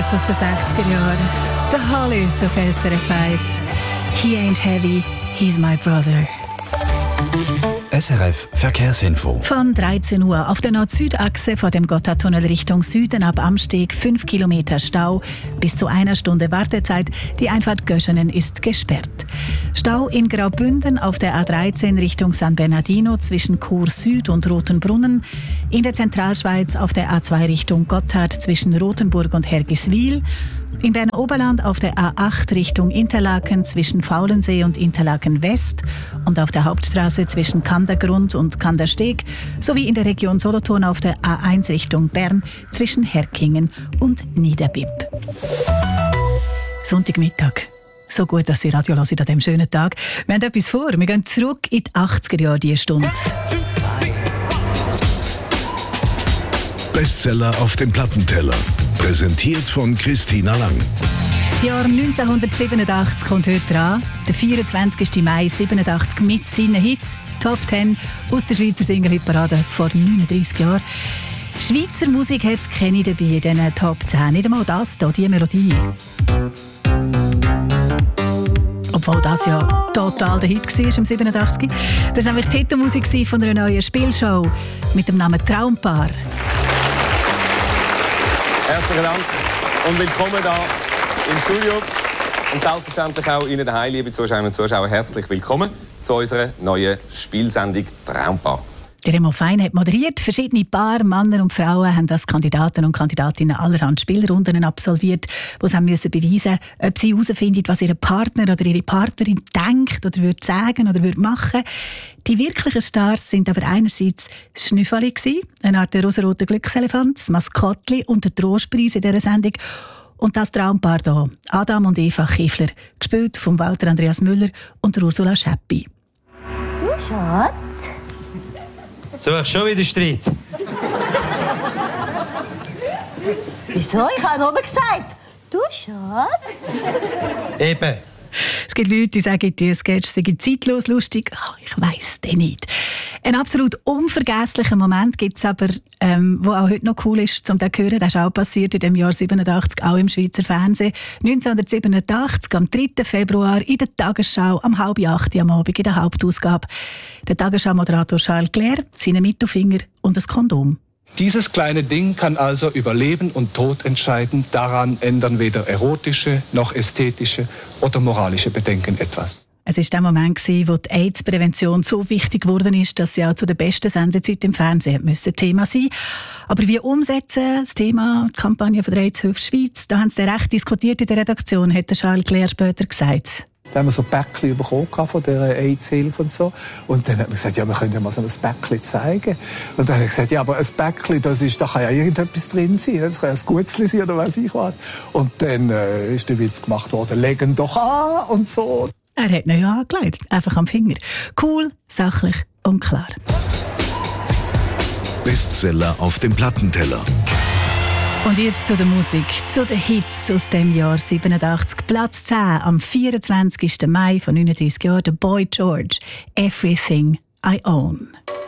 aus den 60er Jahren. The Hollies auf SRF 1. He ain't heavy, he's my brother. SRF Verkehrsinfo. Von 13 Uhr auf der Nord-Süd-Achse vor dem Gotthardtunnel Richtung Süden ab Amsteg 5 Kilometer Stau. Bis zu 1 Stunde Wartezeit. Die Einfahrt Göschenen ist gesperrt. Stau in Graubünden auf der A13 Richtung San Bernardino zwischen Chur Süd und Rotenbrunnen. In der Zentralschweiz auf der A2 Richtung Gotthard zwischen Rothenburg und Hergiswil. Im Berner Oberland auf der A8 Richtung Interlaken zwischen Faulensee und Interlaken West und auf der Hauptstraße zwischen Kandergrund und Kandersteg sowie in der Region Solothurn auf der A1 Richtung Bern zwischen Herkingen und Niederbipp. Sonntagmittag. So gut, dass Sie Radio hören an diesem schönen Tag. Wir haben etwas vor. Wir gehen zurück in die 80er Jahre diese Stunde. Bestseller auf dem Plattenteller. Präsentiert von Christina Lang. Das Jahr 1987 kommt heute dran. Der 24. Mai 87 mit seinen Hits. Top 10 aus der Schweizer Single-Hitparade vor 39 Jahren. Schweizer Musik hat es keine dabei in diesen Top 10. Nicht einmal das hier, diese Melodie. Obwohl das ja total der Hit war im 87. Das war nämlich die Titelmusik von einer neuen Spielshow mit dem Namen Traumpaar. Herzlichen Dank und willkommen hier im Studio. Und selbstverständlich auch Ihnen daheim, liebe Zuschauerinnen und Zuschauer, herzlich willkommen zu unserer neuen Spielsendung Traumpaar. Der Remo Fein hat moderiert. Verschiedene Paare, Männer und Frauen, haben als Kandidaten und Kandidatinnen allerhand Spielrunden absolviert, wo sie beweisen mussten, ob sie herausfinden, was ihr Partner oder ihre Partnerin denkt oder würde sagen oder würde machen. Die wirklichen Stars sind aber einerseits das Schnüffeli, eine Art rosaroter Glückselefant, das Maskottli und der Trostpreis in dieser Sendung. Und das Traumpaar hier, Adam und Eva Kiefler, gespielt von Walter Andreas Müller und Ursula Schäppi. Du, Schatz? Suchst schon wieder Streit? Wieso? Ich habe nur gesagt, du, Schatz? Eben. Es gibt Leute, die sagen, die Sketch sei zeitlos lustig. Ich weiss den nicht. Ein absolut unvergesslicher Moment gibt es aber, wo auch heute noch cool ist, um zu hören. Das ist auch passiert in dem Jahr 87, auch im Schweizer Fernsehen. 1987, am 3. Februar, in der Tagesschau, am 7:30 am Abend in der Hauptausgabe. Der Tagesschau-Moderator Charles Clair, seine Mittelfinger und das Kondom. Dieses kleine Ding kann also über Leben und Tod entscheiden. Daran ändern weder erotische noch ästhetische oder moralische Bedenken etwas. Es war der Moment, wo die AIDS-Prävention so wichtig geworden ist, dass sie auch zu der besten Sendezeit im Fernsehen müssen Thema sein. Aber wie umsetzen das Thema, die Kampagne von der AIDS-Hilfe Schweiz? Da haben sie recht diskutiert in der Redaktion, hat Charles Clair später gesagt. Da haben wir so Päckchen bekommen von der AIDS-Hilfe und so. Und dann hat man gesagt, ja, wir können ja mal so ein Päckchen zeigen. Und dann habe ich gesagt, ja, aber ein Päckchen, da kann ja irgendetwas drin sein. Das kann ja ein Gutzli sein oder weiss ich was. Und dann ist der Witz gemacht worden, legen doch an und so. Er hat ihn ja angelegt, einfach am Finger. Cool, sachlich und klar. Bestseller auf dem Plattenteller. Und jetzt zu der Musik, zu den Hits aus dem Jahr 87. Platz 10 am 24. Mai von 39 Jahren, der Boy George, Everything I Own.